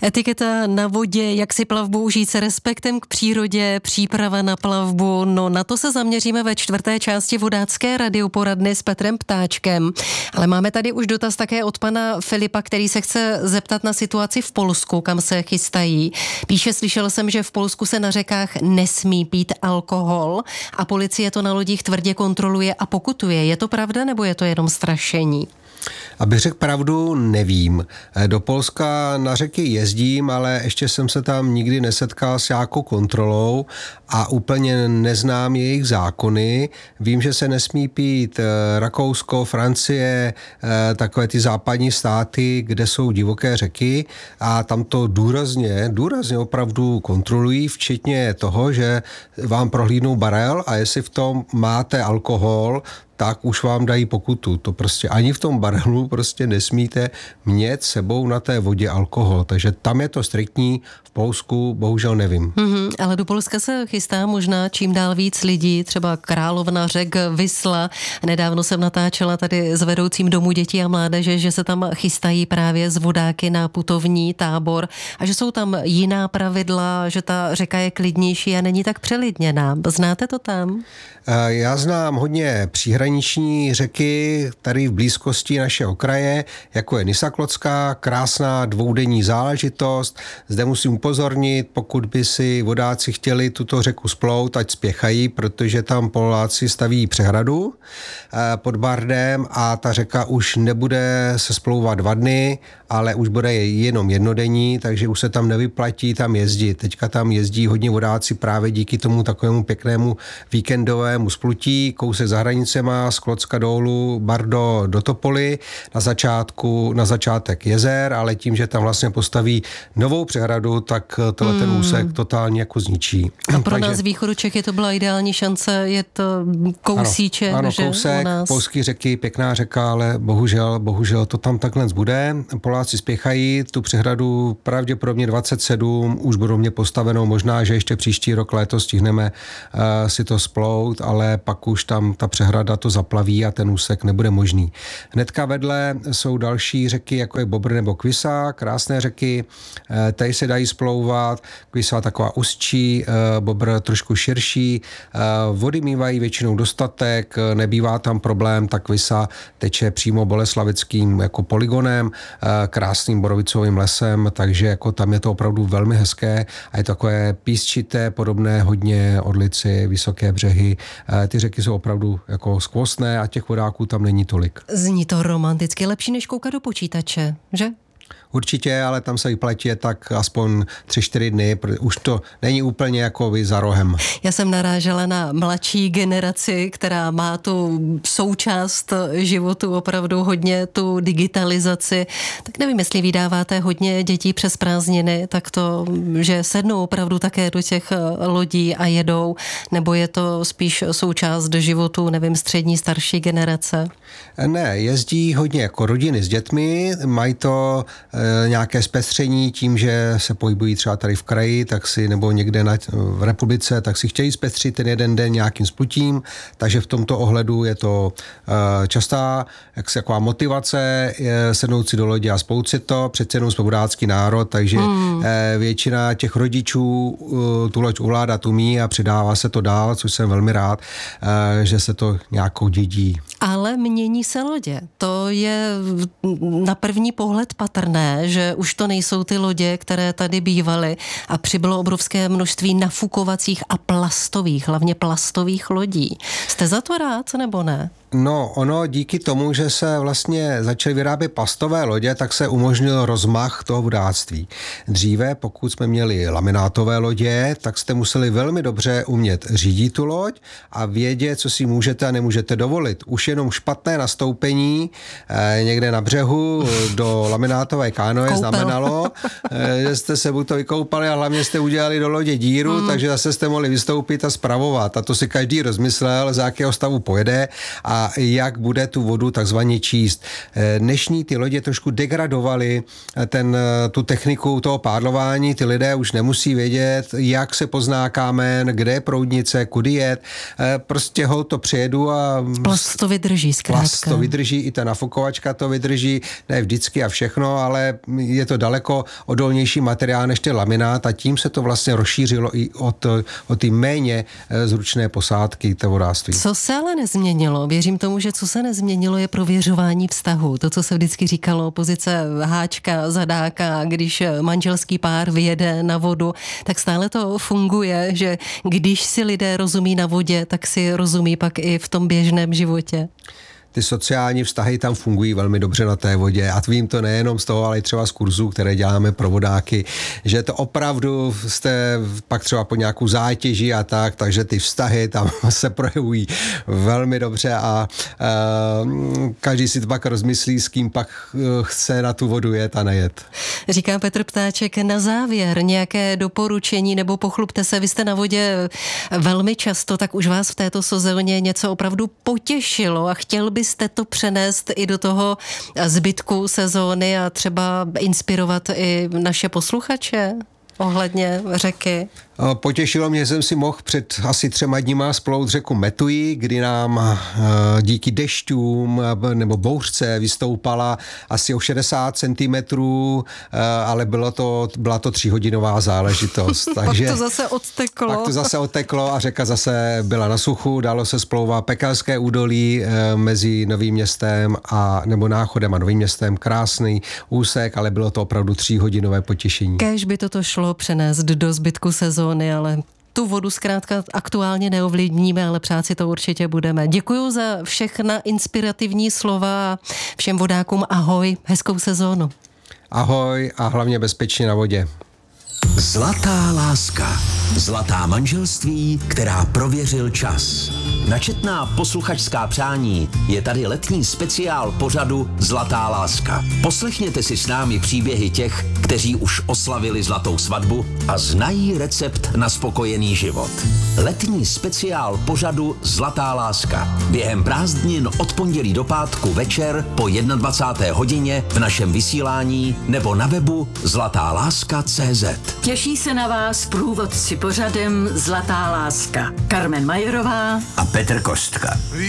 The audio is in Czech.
Etiketa na vodě, jak si plavbu užít se respektem k přírodě, příprava na plavbu, no na to se zaměříme ve čtvrté části vodácké radioporadny s Petrem Ptáčkem. Ale máme tady už dotaz také od pana Filipa, který se chce zeptat na situaci v Polsku, kam se chystají. Píše, slyšel jsem, že v Polsku se na řekách nesmí pít alkohol a policie to na lodích tvrdě kontroluje a pokutuje. Je to pravda nebo je to jenom strašení? Abych řekl pravdu, nevím. Do Polska na řeky jezdím, ale ještě jsem se tam nikdy nesetkal s nějakou kontrolou a úplně neznám jejich zákony. Vím, že se nesmí pít Rakousko, Francie, takové ty západní státy, kde jsou divoké řeky a tam to důrazně opravdu kontrolují, včetně toho, že vám prohlídnou barel a jestli v tom máte alkohol, tak už vám dají pokutu. To prostě ani v tom barelu prostě nesmíte mít sebou na té vodě alkohol. Takže tam je to striktní, v Polsku bohužel nevím. Ale do Polska se chystá možná čím dál víc lidí, třeba královna řek Visla. Nedávno jsem natáčela tady s vedoucím domu dětí a mládeže, že se tam chystají právě z vodáky na putovní tábor a že jsou tam jiná pravidla, že ta řeka je klidnější a není tak přelidněná. Znáte to tam? Já znám hodně příhraniční řeky tady v blízkosti našeho kraje, jako je Nysa-Klodská, krásná dvoudenní záležitost. Zde musím upozornit, pokud by si vodáci chtěli tuto řeku splout, ať spěchají, protože tam Poláci staví přehradu pod Bardem a ta řeka už nebude se splouvat 2 dny, ale už bude jenom jednodenní, takže už se tam nevyplatí tam jezdit. Teďka tam jezdí hodně vodáci právě díky tomu takovému pěknému víkendovému splutí, kousek za hranicema, z Klocka dolů, Bardo do Topoly, na začátek jezer, ale tím, že tam vlastně postaví novou přehradu, tak ten úsek totálně jako zničí. A pro nás z východu Čechy to byla ideální šance, je to kousíček, ano, že kousek, u nás. polský řeky, pěkná řeka, ale bohužel to tam takhle bude. Poláci spěchají, tu přehradu pravděpodobně 27 už budou mě postavenou, možná, že ještě příští rok, léto stihneme si to splout, ale pak už tam ta přehrada to zaplaví a ten úsek nebude možný. Hnedka vedle jsou další řeky, jako je Bobr nebo Kvisa, krásné řeky, tady se dají splouvat, Kvisa taková úzčí, Bobr trošku širší, vody mívají většinou dostatek, nebývá tam problém, tak Kvisa teče přímo boleslavickým jako polygonem, krásným borovicovým lesem, takže jako tam je to opravdu velmi hezké a je to takové písčité, podobné hodně Orlici, vysoké břehy. Ty řeky jsou opravdu jako skvostné a těch vodáků tam není tolik. Zní to romanticky, lepší než koukat do počítače, že? Určitě, ale tam se vyplatí tak aspoň 3-4 dny, protože už to není úplně jako vy za rohem. Já jsem narážela na mladší generaci, která má tu součást životu opravdu hodně, tu digitalizaci. Tak nevím, jestli vydáváte hodně dětí přes prázdniny, tak to, že sednou opravdu také do těch lodí a jedou, nebo je to spíš součást životu, nevím, střední, starší generace? Ne, jezdí hodně jako rodiny s dětmi, mají to nějaké zpestření tím, že se pohybují třeba tady v kraji, tak si, nebo někde v republice, tak si chtějí zpestřit ten jeden den nějakým splutím, takže v tomto ohledu je to častá jaková motivace sednout si do lodi a splout si to, přece jenom jsme vodácký národ, takže většina těch rodičů tu loď ovládat umí a předává se to dál, což jsem velmi rád, že se to nějakou dědí. Ale mění se lodě. To je na první pohled patrné, že už to nejsou ty lodě, které tady bývaly a přibylo obrovské množství nafukovacích a plastových, hlavně plastových lodí. Jste za to rád, nebo ne? No, ono díky tomu, že se vlastně začaly vyrábět plastové lodě, tak se umožnil rozmach toho vodáctví. Dříve, pokud jsme měli laminátové lodě, tak jste museli velmi dobře umět řídit tu loď a vědět, co si můžete a nemůžete dovolit. Už jenom špatné nastoupení někde na břehu do laminátové kánoe znamenalo, že jste se buď to vykoupali a hlavně jste udělali do lodě díru, takže zase jste mohli vystoupit a spravovat. A to si každý rozmyslel, z jakého stavu pojede a a jak bude tu vodu takzvaně číst. Dnešní ty lodě trošku degradovaly tu techniku toho pádlování, ty lidé už nemusí vědět, jak se pozná kámen, kde je proudnice, kudy jet, prostě to přijedu a... Plast to vydrží zkrátka. Plast to vydrží, i ta nafukovačka to vydrží, ne vždycky a všechno, ale je to daleko odolnější materiál než ten laminát a tím se to vlastně rozšířilo i o ty méně zručné posádky té vodáctví. Co se ale nezměnilo? Věřím tomu, že co se nezměnilo je prověřování vztahu. To, co se vždycky říkalo, pozice háčka, zadáka, když manželský pár vyjede na vodu, tak stále to funguje, že když si lidé rozumí na vodě, tak si rozumí pak i v tom běžném životě. Ty sociální vztahy tam fungují velmi dobře na té vodě a vím to nejenom z toho, ale i třeba z kurzů, které děláme pro vodáky, že to opravdu jste pak třeba po nějakou zátěži a takže ty vztahy tam se projevují velmi dobře a každý si to pak rozmyslí, s kým pak chce na tu vodu jet a nejet. Říká Petr Ptáček. Na závěr nějaké doporučení nebo pochlubte se, vy jste na vodě velmi často, tak už vás v této sezóně něco opravdu potěšilo a chtěl byste to přenést i do toho zbytku sezóny a třeba inspirovat i naše posluchače ohledně řeky? Potěšilo mě, že jsem si mohl před asi 3 dníma splout řeku Metuji, kdy nám díky dešťům nebo bouřce vystoupala asi o 60 cm, ale byla to 3hodinová záležitost. Takže pak to zase odteklo. Pak to zase odteklo a řeka zase byla na suchu, dalo se splouvat Pekelské údolí mezi Novým Městem nebo Náchodem a Novým Městem. Krásný úsek, ale bylo to opravdu 3hodinové potěšení. Kéž by toto šlo přenést do zbytku sezóny, ale tu vodu zkrátka aktuálně neovlivníme, ale přát si to určitě budeme. Děkuju za všechna inspirativní slova a všem vodákům ahoj, hezkou sezónu. Ahoj a hlavně bezpečně na vodě. Zlatá láska. Zlatá manželství, která prověřil čas. Na četná posluchačská přání je tady letní speciál pořadu Zlatá láska. Poslechněte si s námi příběhy těch, kteří už oslavili zlatou svatbu a znají recept na spokojený život. Letní speciál pořadu Zlatá láska. Během prázdnin od pondělí do pátku večer po 21. hodině v našem vysílání nebo na webu zlatáláska.cz. Těší se na vás průvodci pořadem Zlatá láska. Carmen Majerová a Petr Kostka.